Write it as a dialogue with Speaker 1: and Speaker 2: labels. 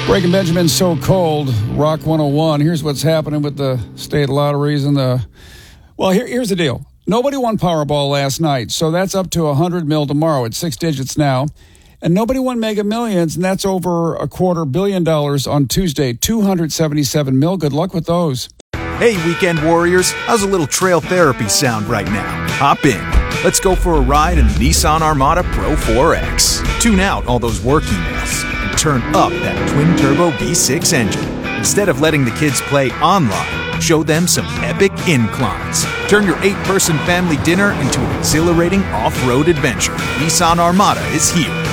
Speaker 1: Breaking Benjamin, So Cold, Rock 101. Here's what's happening with the state lotteries and here's the deal. Nobody won Powerball last night, so that's up to $100 million tomorrow. It's 6 digits now. And nobody won Mega Millions, and that's over $250 million on Tuesday. 277 mil. Good luck with those.
Speaker 2: Hey, weekend warriors. How's a little trail therapy sound right now? Hop in. Let's go for a ride in the Nissan Armada Pro 4X. Tune out all those work emails and turn up that twin-turbo V6 engine. Instead of letting the kids play online, show them some epic inclines. Turn your 8-person family dinner into an exhilarating off-road adventure. Nissan Armada is here.